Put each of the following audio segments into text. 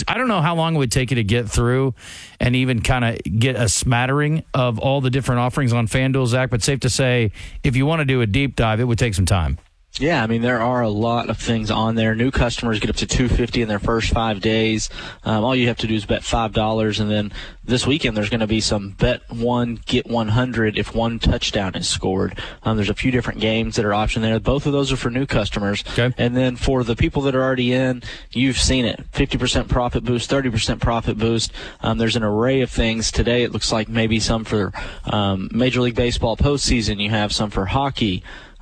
I don't know how long it would take you to get through and even kind of get a smattering of all the different offerings on FanDuel, Zach, but safe to say, if you want to do a deep dive, it would take some time. Yeah, I mean, there are a lot of things on there. New customers get up to $250 in their first 5 days. All you have to do is bet $5, and then this weekend there's going to be some bet one, get 100 if one touchdown is scored. There's a few different games that are optioned there. Both of those are for new customers. Okay. And then for the people that are already in, you've seen it. 50% profit boost, 30% profit boost. There's an array of things. Today it looks like maybe some for Major League Baseball postseason. You have some for hockey.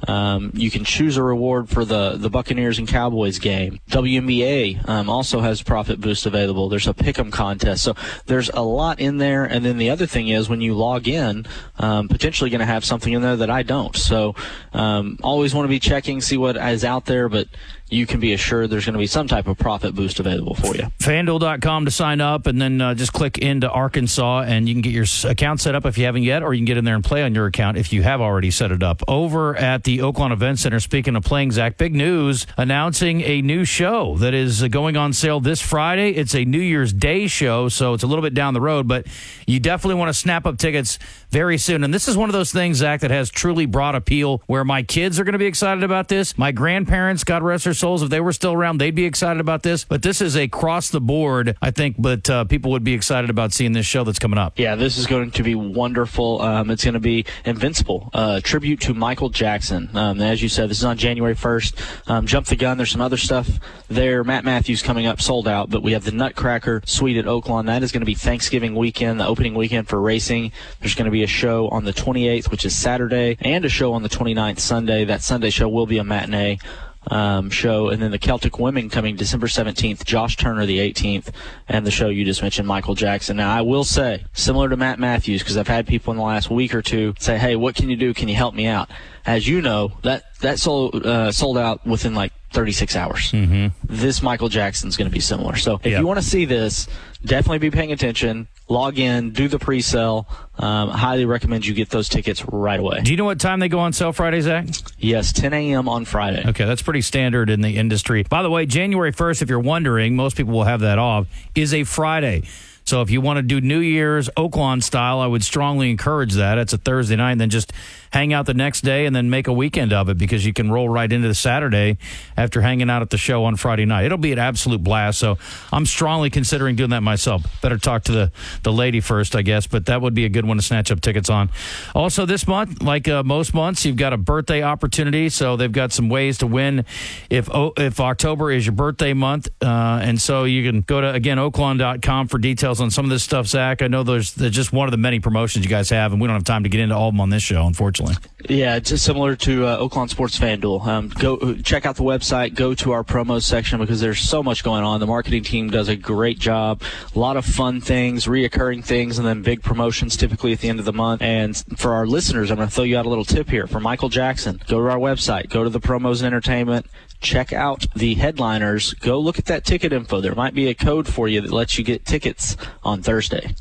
You can choose a reward for the Buccaneers and Cowboys game. WNBA also has profit boost available. There's a pick'em contest. So there's a lot in there. And then the other thing is when you log in, potentially going to have something in there that I don't. So always want to be checking, see what is out there, but you can be assured there's going to be some type of profit boost available for you. FanDuel.com to sign up, and then just click into Arkansas, and you can get your account set up if you haven't yet, or you can get in there and play on your account if you have already set it up. Over at the Oaklawn Event Center, speaking of playing, Zach, big news, announcing a new show that is going on sale this Friday. It's a New Year's Day show, so it's a little bit down the road, but you definitely want to snap up tickets very soon. And this is one of those things, Zach, that has truly broad appeal, where my kids are going to be excited about this. My grandparents, God rest their souls, if they were still around, they'd be excited about this. But this is across the board, I think, but people would be excited about seeing this show that's coming up. Yeah, this is going to be wonderful. It's going to be Invincible, tribute to Michael Jackson. As you said, this is on January 1st. Jump the gun. There's some other stuff there. Matt Matthews coming up, sold out, but we have the Nutcracker Suite at Oaklawn. That is going to be Thanksgiving weekend, the opening weekend for racing. There's going to be a show on the 28th, which is Saturday, and a show on the 29th, Sunday. That Sunday show will be a matinee show, and then the Celtic Women coming December 17th, Josh Turner the 18th, and the show you just mentioned, Michael Jackson. Now, I will say, similar to Matt Matthews, because I've had people in the last week or two say, hey, what can you do? Can you help me out? As you know, that sold out within like 36 hours. Mm-hmm. This Michael Jackson's going to be similar. So if you want to see this, definitely be paying attention. Log in, do the pre-sale. Highly recommend you get those tickets right away. Do you know what time they go on sale Friday, Zach? Yes, 10 a.m. on Friday. Okay, that's pretty standard in the industry. By the way, January 1st, if you're wondering, most people will have that off, is a Friday. So if you want to do New Year's Oaklawn style, I would strongly encourage that. It's a Thursday night, and then just hang out the next day and then make a weekend of it, because you can roll right into the Saturday after hanging out at the show on Friday night. It'll be an absolute blast, so I'm strongly considering doing that myself. Better talk to the lady first, I guess, but that would be a good one to snatch up tickets on. Also this month, like most months, you've got a birthday opportunity, so they've got some ways to win if October is your birthday month, and so you can go to, again, Oaklawn.com for details on some of this stuff, Zach. I know there's just one of the many promotions you guys have, and we don't have time to get into all of them on this show, unfortunately. Yeah, it's just similar to Oaklawn Sports FanDuel. Go check out the website, go to our promos section, because there's so much going on. The marketing team does a great job. A lot of fun things, reoccurring things, and then big promotions typically at the end of the month. And for our listeners, I'm going to throw you out a little tip here. For Michael Jackson, go to our website, go to the promos and entertainment, check out the headliners, go look at that ticket info. There might be a code for you that lets you get tickets on Thursday.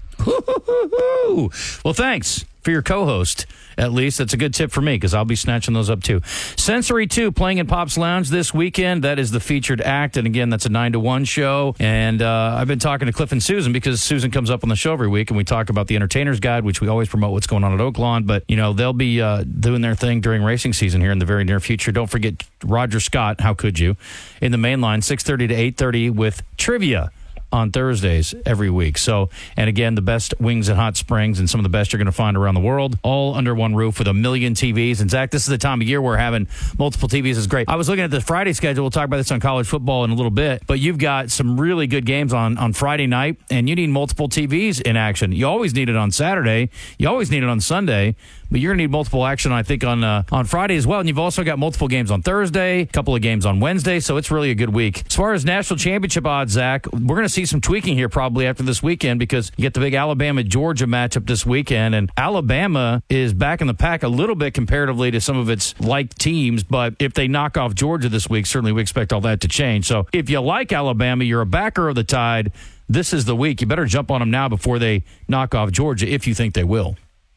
Well, thanks for your co-host. At least that's a good tip for me, because I'll be snatching those up too. Sensory 2 playing in Pop's Lounge this weekend. That is the featured act, and again, that's a 9 to 1 show. And I've been talking to Cliff and Susan, because Susan comes up on the show every week, and we talk about the Entertainer's Guide, which we always promote what's going on at Oaklawn. But they'll be doing their thing during racing season here in the very near future. Don't forget Roger Scott. How could you? In the main line, 6:30 to 8:30 with trivia on Thursdays every week. So, and again, the best wings in Hot Springs and some of the best you're going to find around the world, all under one roof with 1 million TVs. And Zach, this is the time of year where having multiple TVs is great. I was looking at the Friday schedule. We'll talk about this on college football in a little bit, but you've got some really good games on Friday night, and you need multiple TVs in action. You always need it on Saturday. You always need it on Sunday, but you're going to need multiple action, I think, on Friday as well. And you've also got multiple games on Thursday, a couple of games on Wednesday, so it's really a good week. As far as national championship odds, Zach, we're going to see some tweaking here probably after this weekend, because you get the big Alabama-Georgia matchup this weekend, and Alabama is back in the pack a little bit comparatively to some of its like teams, but if they knock off Georgia this week, certainly we expect all that to change. So if you like Alabama, you're a backer of the Tide, this is the week. You better jump on them now before they knock off Georgia, if you think they will.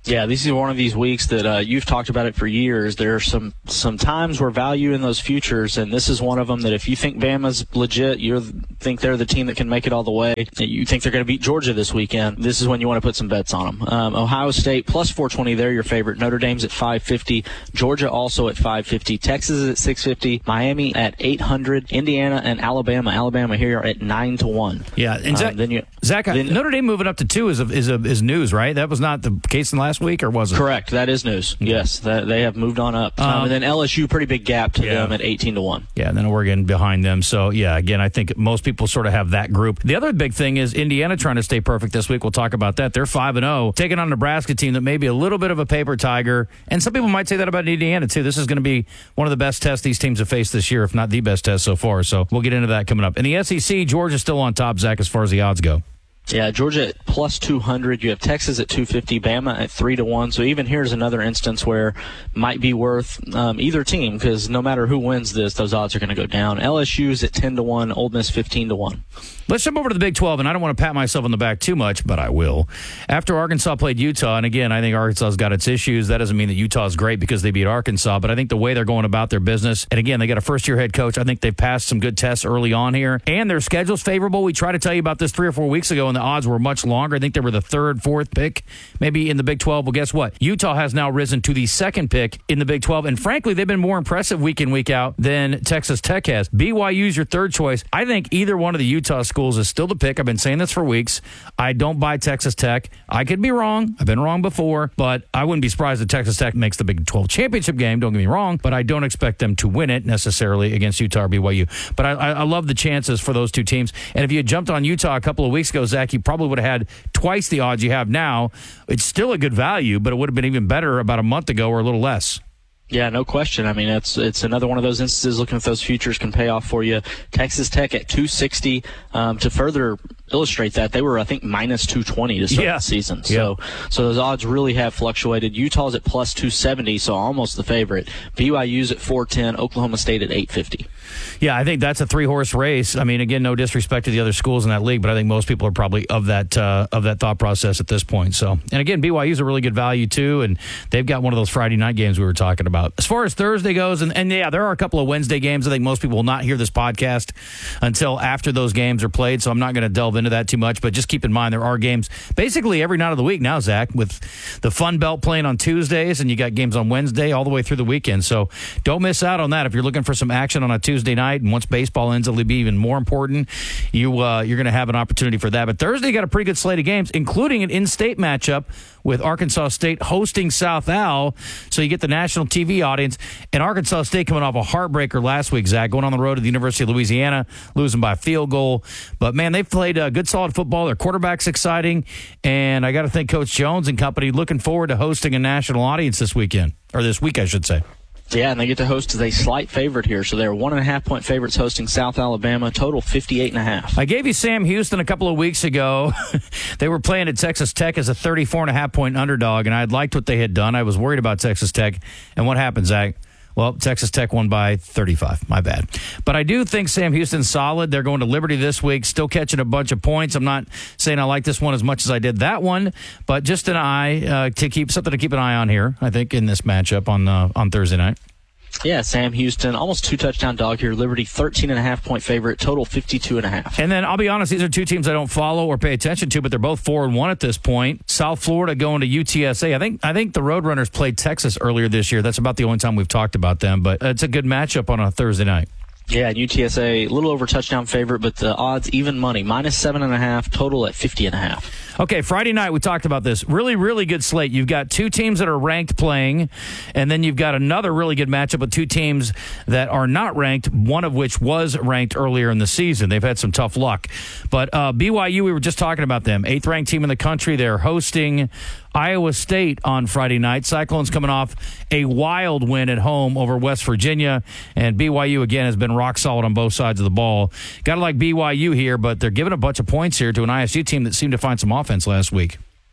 Yeah, this is one of these weeks that you've talked about it for years. There are some times where value in those futures, and this is one of them that if you think Bama's legit, you think they're the team that can make it all the way, you think they're going to beat Georgia this weekend, this is when you want to put some bets on them. Ohio State plus 420, they're your favorite. Notre Dame's at 550. Georgia also at 550. Texas is at 650. Miami at 800. Indiana and Alabama here are at 9-1. Yeah, and Zach, Notre Dame moving up to 2 is news, right? That was not the case in last week, or was it? Correct. That is news. Yes, they have moved on up. And then LSU, pretty big gap to them at 18-1. Yeah, and then Oregon behind them. So, yeah, again, I think most people sort of have that group. The other big thing is Indiana trying to stay perfect this week. We'll talk about that. They're 5-0, taking on a Nebraska team that may be a little bit of a paper tiger. And some people might say that about Indiana, too. This is going to be one of the best tests these teams have faced this year, if not the best test so far. So we'll get into that coming up. In the SEC, Georgia's still on top, Zach, as far as the odds go. Yeah, Georgia at plus 200. You have Texas at 250, Bama at 3-1. So even here's another instance where might be worth either team, because no matter who wins this, those odds are going to go down. LSU's at 10-1, Ole Miss 15-1. Let's jump over to the Big 12, and I don't want to pat myself on the back too much, but I will. After Arkansas played Utah, and again, I think Arkansas's got its issues. That doesn't mean that Utah's great because they beat Arkansas, but I think the way they're going about their business, and again, they got a first-year head coach. I think they've passed some good tests early on here, and their schedule's favorable. We tried to tell you about this 3 or 4 weeks ago, and the odds were much longer. I think they were the 3rd, 4th pick, maybe in the Big 12. Well, guess what? Utah has now risen to the 2nd pick in the Big 12, and frankly, they've been more impressive week in, week out than Texas Tech has. BYU's your 3rd choice. I think either one of the Utah schools is still the pick. I've been saying this for weeks. I don't buy Texas Tech. I could be wrong. I've been wrong before, but I wouldn't be surprised if Texas Tech makes the Big 12 championship game. Don't get me wrong, but I don't expect them to win it necessarily against Utah or BYU. But I love the chances for those two teams. And if you had jumped on Utah a couple of weeks ago, Zach, you probably would have had twice the odds you have now. It's still a good value, but it would have been even better about a month ago or a little less. Yeah, no question. I mean, it's another one of those instances looking if those futures can pay off for you. Texas Tech at 260. To further illustrate that, they were, I think, minus 220 to start the season. So those odds really have fluctuated. Utah's at plus 270, so almost the favorite. BYU's at 410. Oklahoma State at 850. Yeah, I think that's a 3-horse race. I mean, again, no disrespect to the other schools in that league, but I think most people are probably of that thought process at this point. So, and again, BYU's a really good value too, and they've got one of those Friday night games we were talking about. As far as Thursday goes, and yeah, there are a couple of Wednesday games. I think most people will not hear this podcast until after those games are played, so I'm not going to delve into that too much, but just keep in mind there are games basically every night of the week now, Zach, with the Fun Belt playing on Tuesdays, and you got games on Wednesday all the way through the weekend. So don't miss out on that. If you're looking for some action on a Tuesday night, and once baseball ends, it'll be even more important. You're going to have an opportunity for that. But Thursday, you got a pretty good slate of games, including an in-state matchup with Arkansas State hosting South Al, so you get the national TV audience. And Arkansas State coming off a heartbreaker last week, Zach, going on the road to the University of Louisiana, losing by a field goal. But, man, they've played good, solid football. Their quarterback's exciting. And I got to thank Coach Jones and company looking forward to hosting a national audience this weekend, or this week, I should say. Yeah, and they get to host as a slight favorite here. So they're 1.5-point favorites hosting South Alabama, total 58.5. I gave you Sam Houston a couple of weeks ago. They were playing at Texas Tech as a 34.5-point underdog, and I liked what they had done. I was worried about Texas Tech. And what happened, Zach? Well, Texas Tech won by 35. My bad. But I do think Sam Houston's solid. They're going to Liberty this week, still catching a bunch of points. I'm not saying I like this one as much as I did that one, but just an eye to keep an eye on here, I think, in this matchup on Thursday night. Yeah, Sam Houston, almost 2-touchdown dog here. Liberty, 13.5-point favorite, total 52.5. And then I'll be honest, these are two teams I don't follow or pay attention to, but they're both 4-1 at this point. South Florida going to UTSA. I think the Roadrunners played Texas earlier this year. That's about the only time we've talked about them, but it's a good matchup on a Thursday night. Yeah, UTSA, a little over touchdown favorite, but the odds even money, minus 7.5, total at 50.5. Okay, Friday night, we talked about this. Really, really good slate. You've got two teams that are ranked playing, and then you've got another really good matchup with two teams that are not ranked, one of which was ranked earlier in the season. They've had some tough luck. But BYU, we were just talking about them. 8th-ranked team in the country. They're hosting Iowa State on Friday night. Cyclones coming off a wild win at home over West Virginia, and BYU, again, has been rock solid on both sides of the ball. Got to like BYU here, but they're giving a bunch of points here to an ISU team that seemed to find some offense last week.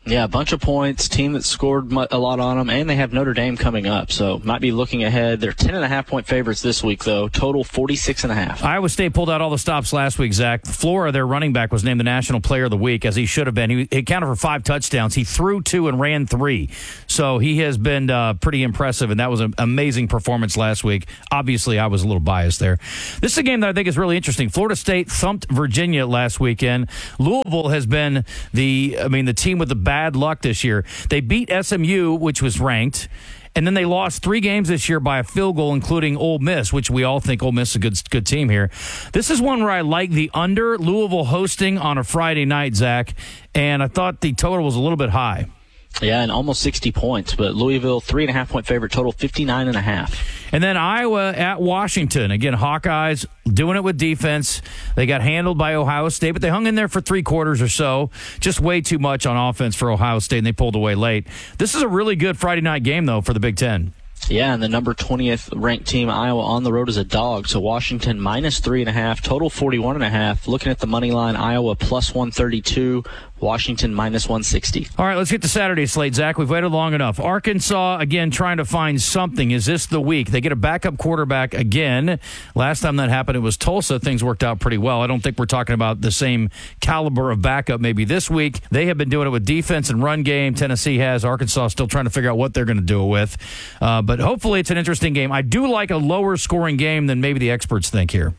Yeah, a bunch of points, team that scored a lot on them, and they have Notre Dame coming up, so might be looking ahead. They're 10.5-point favorites this week, though. Total 46.5. Iowa State pulled out all the stops last week, Zach. Flora, their running back, was named the National Player of the Week, as he should have been. He accounted for 5 touchdowns. He threw 2 and ran 3. So he has been pretty impressive, and that was an amazing performance last week. Obviously, I was a little biased there. This is a game that I think is really interesting. Florida State thumped Virginia last weekend. Louisville has been the team with the bad luck this year. They beat SMU, which was ranked, and then they lost 3 games this year by a field goal, including Ole Miss, which we all think Ole Miss is a good team here. This is one where I like the under. Louisville hosting on a Friday night, Zach, and I thought the total was a little bit high. Yeah, and almost 60 points, but Louisville, 3.5-point favorite, total 59.5. And then Iowa at Washington. Again, Hawkeyes doing it with defense. They got handled by Ohio State, but they hung in there for 3 quarters or so. Just way too much on offense for Ohio State, and they pulled away late. This is a really good Friday night game, though, for the Big Ten. Yeah, and the number 20th ranked team, Iowa, on the road as a dog. So Washington minus 3.5, total 41.5. Looking at the money line, Iowa plus 132, Washington minus 160. All right, let's get to Saturday slate, Zach. We've waited long enough. Arkansas, again, trying to find something. Is this the week? They get a backup quarterback again. Last time that happened, it was Tulsa. Things worked out pretty well. I don't think we're talking about the same caliber of backup maybe this week. They have been doing it with defense and run game. Tennessee has. Arkansas still trying to figure out what they're going to do it with. But hopefully it's an interesting game. I do like a lower scoring game than maybe the experts think here.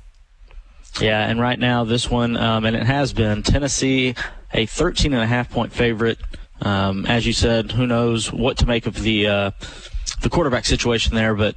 Yeah, and right now this one, and it has been, Tennessee, a 13.5-point favorite. As you said, who knows what to make of the quarterback situation there, but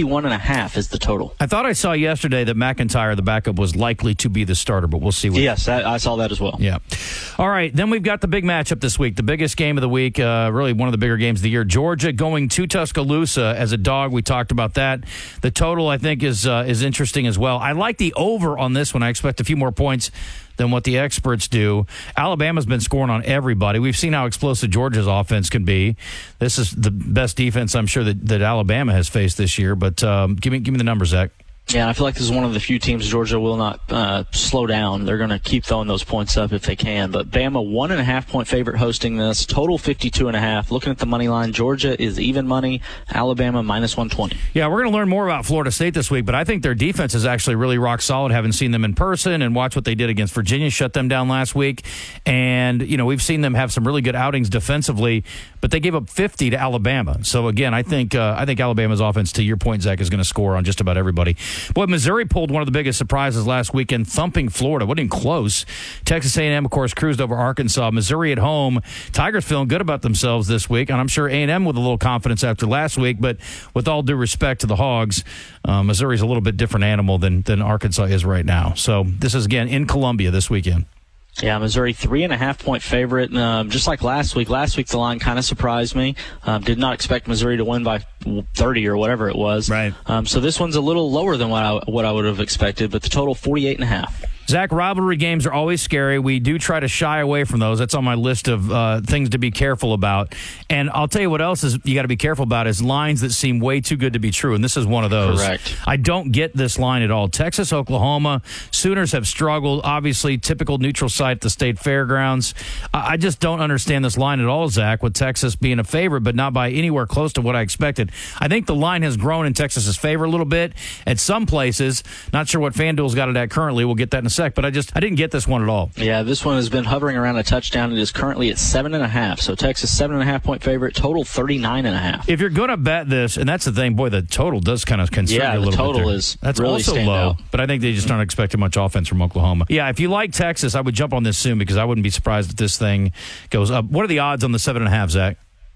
51.5 is the total. I thought I saw yesterday that McIntyre, the backup, was likely to be the starter, but we'll see. Yes, I saw that as well. Yeah. All right, then we've got the big matchup this week, the biggest game of the week, really one of the bigger games of the year. Georgia going to Tuscaloosa as a dog. We talked about that. The total, I think, is interesting as well. I like the over on this one. I expect a few more points than what the experts do. Alabama's been scoring on everybody. We've seen how explosive Georgia's offense can be. This is the best defense I'm sure that Alabama has faced this year. But give me the numbers, Zach. Yeah, I feel like this is one of the few teams Georgia will not slow down. They're going to keep throwing those points up if they can. But Bama, 1.5-point favorite hosting this. Total 52.5. Looking at the money line, Georgia is even money. Alabama minus 120. Yeah, we're going to learn more about Florida State this week, but I think their defense is actually really rock solid. Haven't seen them in person and watch what they did against Virginia, shut them down last week. And, we've seen them have some really good outings defensively, but they gave up 50 to Alabama. So, again, I think Alabama's offense, to your point, Zach, is going to score on just about everybody. Boy, Missouri pulled one of the biggest surprises last weekend, thumping Florida. Wasn't even close. Texas A&M, of course, cruised over Arkansas. Missouri at home. Tigers feeling good about themselves this week, and I'm sure A&M with a little confidence after last week, but with all due respect to the Hogs, Missouri's a little bit different animal than Arkansas is right now. So this is, again, in Columbia this weekend. Yeah, Missouri, 3.5-point favorite. Just like last week. Last week, the line kind of surprised me. Did not expect Missouri to win by 30 or whatever it was. Right. So this one's a little lower than what I would have expected, but the total 48.5. Zach, rivalry games are always scary. We do try to shy away from those. That's on my list of things to be careful about. And I'll tell you what else is you got to be careful about is lines that seem way too good to be true, and this is one of those. Correct. I don't get this line at all. Texas, Oklahoma, Sooners have struggled. Obviously, typical neutral site at the State Fairgrounds. I just don't understand this line at all, Zach, with Texas being a favorite, but not by anywhere close to what I expected. I think the line has grown in Texas's favor a little bit at some places. Not sure what FanDuel's got it at currently. We'll get that in a sec, but I didn't get this one at all. Yeah, this one has been hovering around a touchdown. It is currently at 7.5. So Texas 7.5-point favorite, total 39.5. If you're going to bet this, and that's the thing, boy, the total does kind of concern you a little bit. Yeah, the total there. is that's really also low, out. but I think they just aren't expecting much offense from Oklahoma. Yeah, if you like Texas, I would jump on this soon because I wouldn't be surprised if this thing goes up. What are the odds on the 7.5, Zach?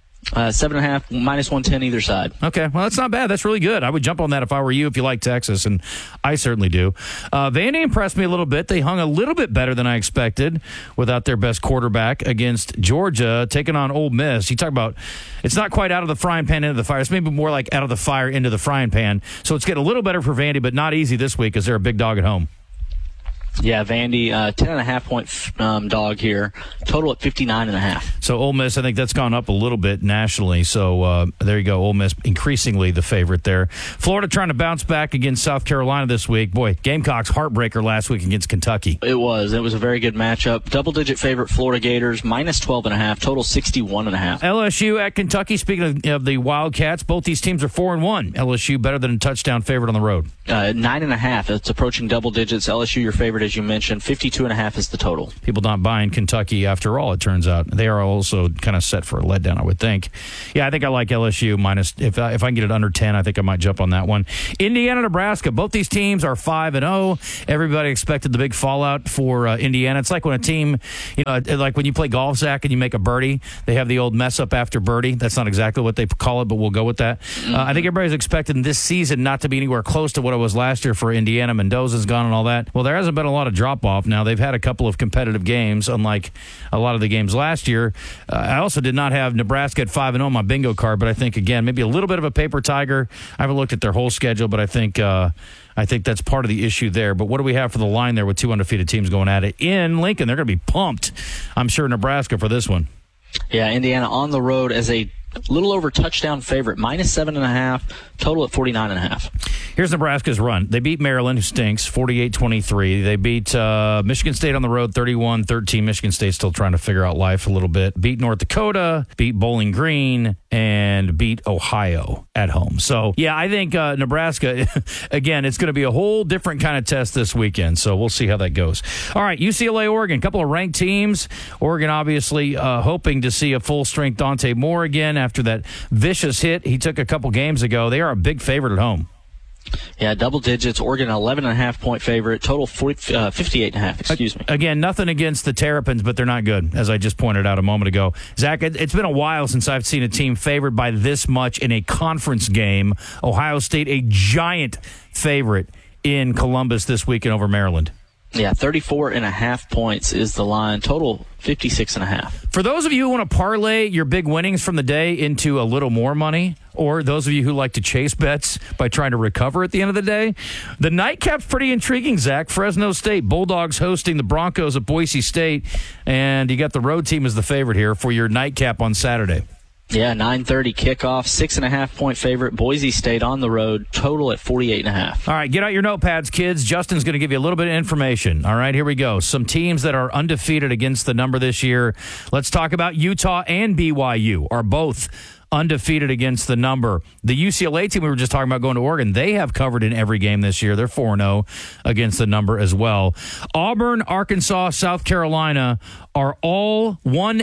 7.5, minus 110 either side. Okay, well, that's not bad. That's really good. I would jump on that if I were you, if you like Texas, and I certainly do. Vandy impressed me a little bit. They hung a little bit better than I expected without their best quarterback against Georgia, taking on Ole Miss. You talk about it's not quite out of the frying pan into the fire. It's maybe more like out of the fire into the frying pan. So it's getting a little better for Vandy, but not easy this week because they're a big dog at home. Yeah, Vandy, 10.5-point dog here. Total at 59.5. So Ole Miss, I think that's gone up a little bit nationally. So there you go. Ole Miss increasingly the favorite there. Florida trying to bounce back against South Carolina this week. Boy, Gamecocks heartbreaker last week against Kentucky. It was a very good matchup. Double-digit favorite Florida Gators, minus 12.5, total 61.5. LSU at Kentucky. Speaking of the Wildcats, both these teams are 4-1. LSU better than a touchdown favorite on the road. 9.5. It's approaching double digits. LSU, your favorite, as you mentioned. 52.5 is the total. People not buying Kentucky after all, it turns out. They are also kind of set for a letdown, I would think. Yeah, I think I like LSU minus. If I can get it under 10, I think I might jump on that one. Indiana, Nebraska. Both these teams are 5-0. Everybody expected the big fallout for Indiana. It's like when a team, like when you play golf, Zach, and you make a birdie, they have the old mess up after birdie. That's not exactly what they call it, but we'll go with that. I think everybody's expecting this season not to be anywhere close to what it was last year for Indiana. Mendoza's gone and all that. Well, there hasn't been a lot of drop-off. Now, they've had a couple of competitive games, unlike a lot of the games last year. I also did not have Nebraska at 5-0 on my bingo card, but I think, again, maybe a little bit of a paper tiger. I haven't looked at their whole schedule, but I think that's part of the issue there. But what do we have for the line there with two undefeated teams going at it? In Lincoln, they're going to be pumped, I'm sure, Nebraska for this one. Yeah, Indiana on the road as a little over touchdown favorite, minus 7.5, total at 49.5. Here's Nebraska's run. They beat Maryland, who stinks, 48-23. They beat Michigan State on the road, 31-13. Michigan State still trying to figure out life a little bit. Beat North Dakota, beat Bowling Green, and beat Ohio at home. So, yeah, I think Nebraska, again, it's going to be a whole different kind of test this weekend. So we'll see how that goes. All right, UCLA, Oregon, a couple of ranked teams. Oregon obviously hoping to see a full-strength Dante Moore again after that vicious hit he took a couple games ago. They are a big favorite at home. Yeah, double digits. Oregon, 11.5 point favorite. Total 58.5. Excuse me. Again, nothing against the Terrapins, but they're not good, as I just pointed out a moment ago. Zach, it's been a while since I've seen a team favored by this much in a conference game. Ohio State, a giant favorite in Columbus this weekend over Maryland. Yeah, 34.5 points is the line. Total 56.5. For those of you who want to parlay your big winnings from the day into a little more money, or those of you who like to chase bets by trying to recover at the end of the day, the nightcap's pretty intriguing, Zach. Fresno State, Bulldogs hosting the Broncos at Boise State, and you got the road team as the favorite here for your nightcap on Saturday. Yeah, 9:30 kickoff, 6.5 point favorite. Boise State on the road, total at 48.5. All right, get out your notepads, kids. Justin's going to give you a little bit of information. All right, here we go. Some teams that are undefeated against the number this year. Let's talk about Utah and BYU are both undefeated against the number. The UCLA team we were just talking about going to Oregon, they have covered in every game this year. They're 4-0 against the number as well. Auburn, Arkansas, South Carolina are all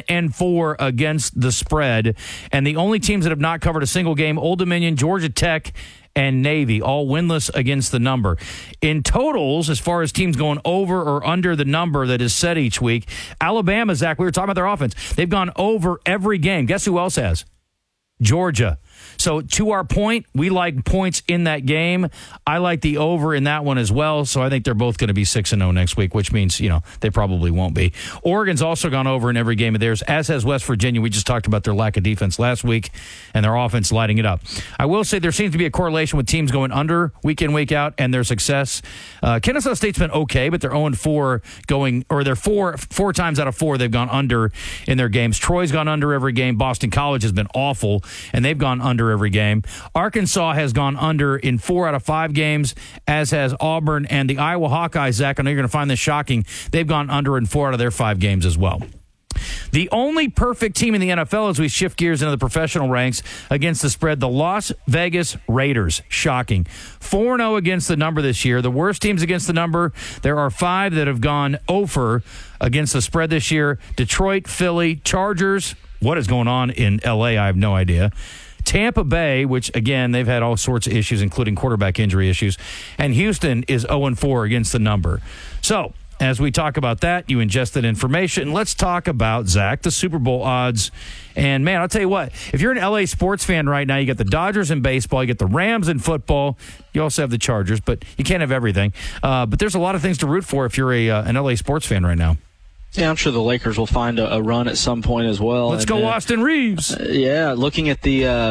1-4 against the spread. And the only teams that have not covered a single game, Old Dominion, Georgia Tech, and Navy, all winless against the number. In totals, as far as teams going over or under the number that is set each week, Alabama, Zach, we were talking about their offense. They've gone over every game. Guess who else has? Georgia. So to our point, we like points in that game. I like the over in that one as well. So I think they're both going to be 6-0 next week, which means, they probably won't be. Oregon's also gone over in every game of theirs, as has West Virginia. We just talked about their lack of defense last week and their offense lighting it up. I will say there seems to be a correlation with teams going under week in, week out and their success. Kennesaw State's been okay, but they're 0-4 going, or they're four times out of 4 they've gone under in their games. Troy's gone under every game. Boston College has been awful, and they've gone under every game. Arkansas has gone under in 4 out of 5 games, as has Auburn, and the Iowa Hawkeyes, Zach, I know you're going to find this shocking, they've gone under in 4 out of their 5 games as well. The only perfect team in the NFL as we shift gears into the professional ranks against the spread, the Las Vegas Raiders. Shocking. 4-0 against the number this year. The worst teams against the number, there are 5 that have gone over against the spread this year. Detroit, Philly, Chargers. What is going on in L.A.? I have no idea. Tampa Bay, which, again, they've had all sorts of issues, including quarterback injury issues. And Houston is 0-4 against the number. So, as we talk about that, you ingested information. Let's talk about, Zach, the Super Bowl odds. And, man, I'll tell you what, if you're an L.A. sports fan right now, you got the Dodgers in baseball, you get the Rams in football, you also have the Chargers, but you can't have everything. But there's a lot of things to root for if you're an L.A. sports fan right now. Yeah, I'm sure the Lakers will find a run at some point as well. Let's go, Austin Reeves. Yeah, looking at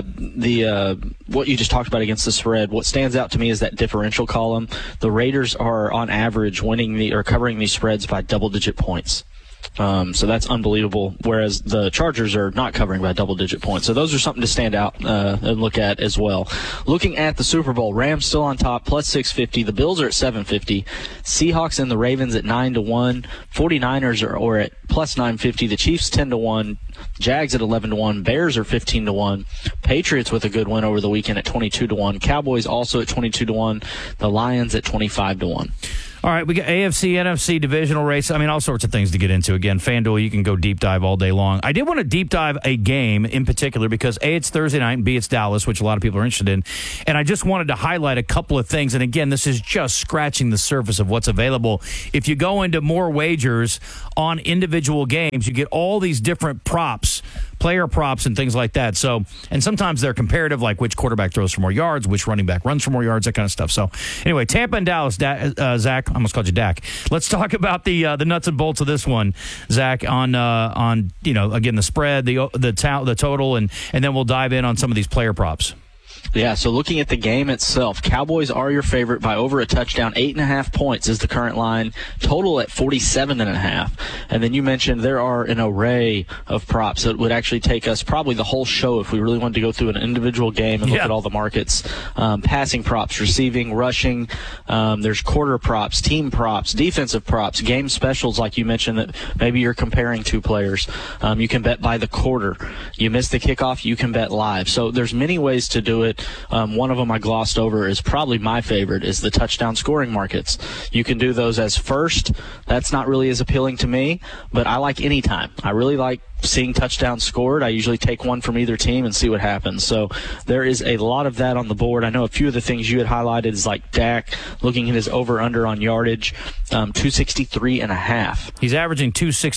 the what you just talked about against the spread, what stands out to me is that differential column. The Raiders are on average winning or covering these spreads by double-digit points. So that's unbelievable, whereas the Chargers are not covering by double-digit points. So those are something to stand out and look at as well. Looking at the Super Bowl, Rams still on top, plus 650. The Bills are at 750. Seahawks and the Ravens at 9-1. 49ers are at plus 950. The Chiefs 10-1. Jags at 11-1. Bears are 15-1. Patriots with a good win over the weekend at 22-1. Cowboys also at 22-1. The Lions at 25-1. All right, we got AFC, NFC divisional race. I mean, all sorts of things to get into. Again, FanDuel, you can go deep dive all day long. I did want to deep dive a game in particular because A, it's Thursday night, and B, it's Dallas, which a lot of people are interested in. And I just wanted to highlight a couple of things. And again, this is just scratching the surface of what's available. If you go into more wagers on individual games, you get all these different props, player props and things like that. So, and sometimes they're comparative, like which quarterback throws for more yards, which running back runs for more yards, that kind of stuff. So anyway, Tampa and Dallas, Zach, I almost called you Dak. Let's talk about the nuts and bolts of this one, Zach, on again, the spread, the total, and then we'll dive in on some of these player props. Yeah, so looking at the game itself, Cowboys are your favorite by over a touchdown. 8.5 points is the current line. Total at 47.5. And then you mentioned there are an array of props that would actually take us probably the whole show if we really wanted to go through an individual game and look at all the markets. Passing props, receiving, rushing. There's quarter props, team props, defensive props, game specials like you mentioned that maybe you're comparing two players. You can bet by the quarter. You miss the kickoff, you can bet live. So there's many ways to do it. One of them I glossed over is probably my favorite is the touchdown scoring markets. You can do those as first. That's not really as appealing to me, but I like any time. I really like seeing touchdowns scored. I usually take one from either team and see what happens. So there is a lot of that on the board. I know a few of the things you had highlighted is like Dak, looking at his over-under on yardage, 263.5. He's averaging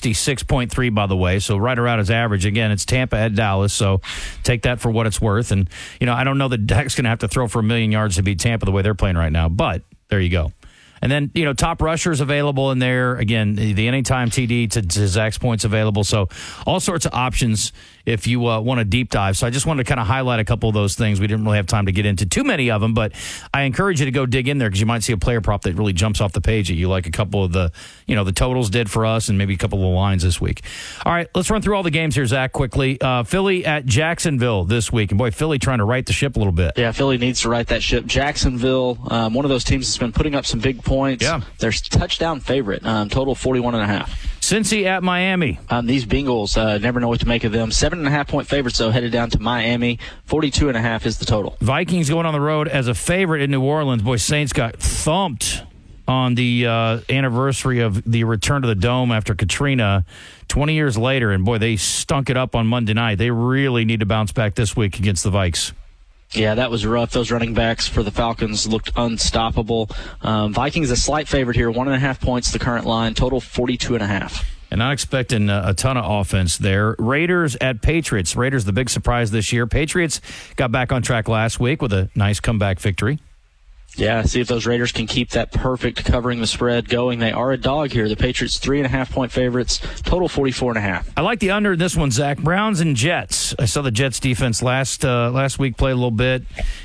266.3, by the way, so right around his average. Again, it's Tampa at Dallas, so take that for what it's worth. And, I don't know that Dak's going to have to throw for 1 million yards to beat Tampa the way they're playing right now, but there you go. And then, top rushers available in there. Again, the anytime TD to Zach's points available. So all sorts of options if you want to deep dive. So I just wanted to kind of highlight a couple of those things. We didn't really have time to get into too many of them, but I encourage you to go dig in there because you might see a player prop that really jumps off the page at you, like a couple of the totals did for us and maybe a couple of the lines this week. All right, let's run through all the games here, Zach, quickly. Philly at Jacksonville this week. And boy, Philly trying to right the ship a little bit. Yeah, Philly needs to right that ship. Jacksonville, one of those teams that's been putting up some big points. Yeah. Their touchdown favorite, total 41.5. Cincy at Miami. These Bengals, never know what to make of them. 7.5 point favorites, though, headed down to Miami. 42.5 is the total. Vikings going on the road as a favorite in New Orleans. Boy, Saints got thumped on the anniversary of the return to the Dome after Katrina 20 years later. And, boy, they stunk it up on Monday night. They really need to bounce back this week against the Vikes. Yeah, that was rough. Those running backs for the Falcons looked unstoppable. Vikings a slight favorite here, 1.5 points, the current line, total 42.5. And not expecting a ton of offense there. Raiders at Patriots. Raiders the big surprise this year. Patriots got back on track last week with a nice comeback victory. Yeah, see if those Raiders can keep that perfect covering the spread going. They are a dog here. The Patriots 3.5 point favorites, total 44.5. I like the under in this one, Zach. Browns and Jets. I saw the Jets defense last week play a little bit,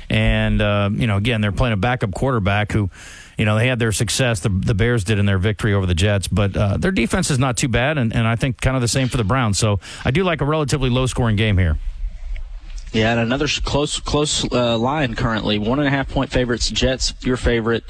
and again they're playing a backup quarterback who, they had their success. The Bears did in their victory over the Jets, but their defense is not too bad, and I think kind of the same for the Browns. So I do like a relatively low scoring game here. Yeah, and another close line currently. 1.5 point favorites, Jets, your favorite,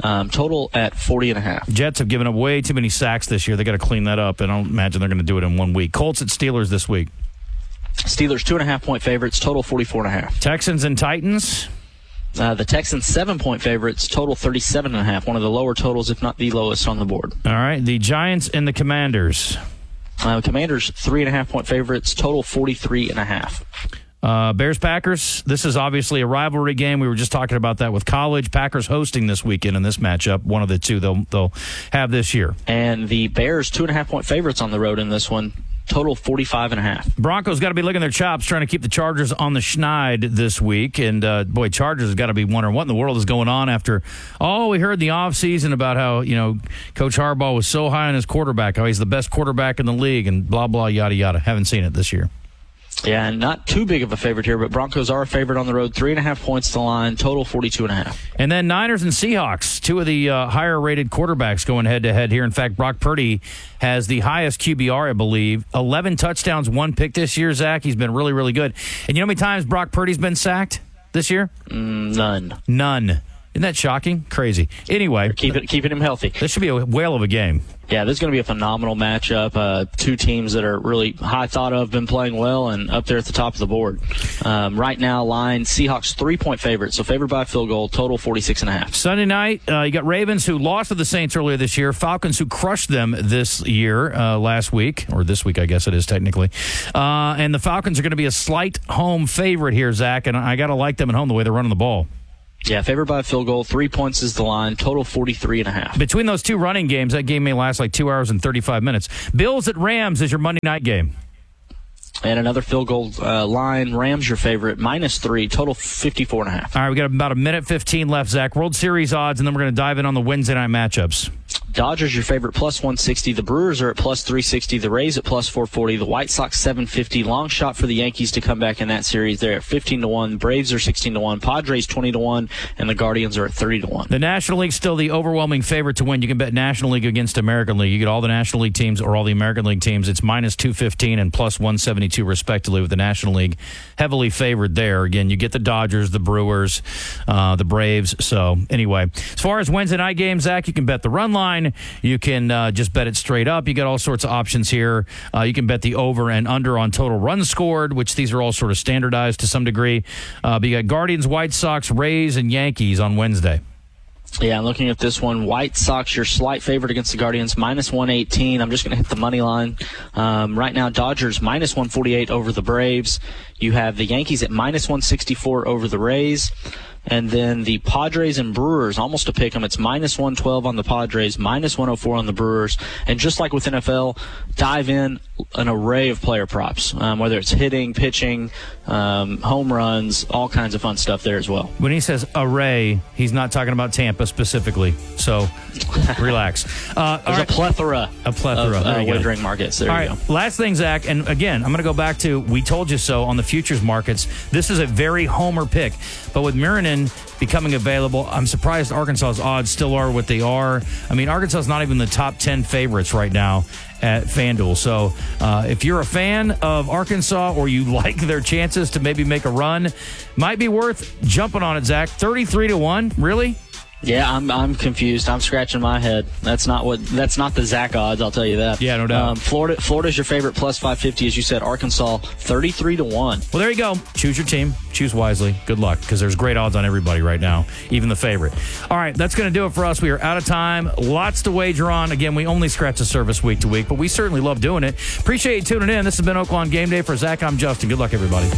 total at 40.5. Jets have given up way too many sacks this year. They got to clean that up, and I don't imagine they're going to do it in 1 week. Colts at Steelers this week. Steelers 2.5 point favorites, total 44.5. Texans and Titans. The Texans 7 point favorites, total 37.5. One of the lower totals, if not the lowest on the board. All right, the Giants and the Commanders. Commanders 3.5 point favorites, total 43.5. Bears-Packers, this is obviously a rivalry game. We were just talking about that with college. Packers hosting this weekend in this matchup. One of the two they'll have this year. And the Bears 2.5 point favorites on the road in this one. Total 45.5. Broncos got to be licking their chops trying to keep the Chargers on the schneid this week. And, boy, Chargers have got to be wondering what in the world is going on after, we heard the offseason about how, Coach Harbaugh was so high on his quarterback, how he's the best quarterback in the league and blah, blah, yada, yada. Haven't seen it this year. Yeah, and not too big of a favorite here, but Broncos are a favorite on the road. 3.5 points to the line, total 42.5. And then Niners and Seahawks, two of the higher-rated quarterbacks going head-to-head here. In fact, Brock Purdy has the highest QBR, I believe. 11 touchdowns, 1 pick this year, Zach. He's been really, really good. And you know how many times Brock Purdy's been sacked this year? None. Isn't that shocking? Crazy. Anyway. Keeping him healthy. This should be a whale of a game. Yeah, this is going to be a phenomenal matchup. Two teams that are really high thought of, been playing well, and up there at the top of the board. Right now, line, Seahawks 3-point favorite, so favored by a field goal, total 46.5. Sunday night, you got Ravens who lost to the Saints earlier this year, Falcons who crushed them this year, last week, or this week I guess it is technically. And the Falcons are going to be a slight home favorite here, Zach, and I got to like them at home the way they're running the ball. Yeah, favored by a field goal. 3 points is the line. Total 43.5. Between those two running games, that game may last like 2 hours and 35 minutes. Bills at Rams is your Monday night game. And another field goal line. Rams your favorite. -3. Total 54.5. All right, we got about a minute 15 left, Zach. World Series odds, and then we're going to dive in on the Wednesday night matchups. Dodgers your favorite, +160. The Brewers are at +360. The Rays at +440. The White Sox 750. Long shot for the Yankees to come back in that series. They're at 15-1. Braves are 16-1. Padres 20-1, and the Guardians are at 30-1. The National League's still the overwhelming favorite to win. You can bet National League against American League. You get all the National League teams or all the American League teams. It's -215 and +172 respectively, with the National League heavily favored there. Again, you get the Dodgers, the Brewers, the Braves. So anyway, as far as Wednesday night games, Zach, you can bet the run line. You can just bet it straight up. You got all sorts of options here. You can bet the over and under on total runs scored, which these are all sort of standardized to some degree. But you got Guardians, White Sox, Rays, and Yankees on Wednesday. Yeah, I'm looking at this one. White Sox, your slight favorite against the Guardians, -118. I'm just going to hit the money line. Right now, Dodgers -148 over the Braves. You have the Yankees at -164 over the Rays. And then the Padres and Brewers, almost a pick 'em. It's -112 on the Padres, -104 on the Brewers. And just like with NFL, dive in an array of player props, whether it's hitting, pitching, home runs, all kinds of fun stuff there as well. When he says array, he's not talking about Tampa specifically. So relax. There's a plethora of wagering markets. There you go. Last thing, Zach, and again, I'm going to go back to we told you so on the futures markets. This is a very homer pick. But with Miranin becoming available, I'm surprised Arkansas's odds still are what they are. I mean, Arkansas's not even the top 10 favorites right now at FanDuel. So if you're a fan of Arkansas or you like their chances to maybe make a run, might be worth jumping on it, Zach. 33-1, really? Yeah, I'm confused. I'm scratching my head. That's not the Zach odds, I'll tell you that. Yeah, no doubt. Florida's your favorite, +550, as you said. Arkansas 33-1. Well, there you go. Choose your team. Choose wisely. Good luck, because there's great odds on everybody right now, even the favorite. All right, that's going to do it for us. We are out of time. Lots to wager on. Again, we only scratch the surface week to week, but we certainly love doing it. Appreciate you tuning in. This has been Oaklawn Game Day. For Zach, I'm Justin. Good luck, everybody.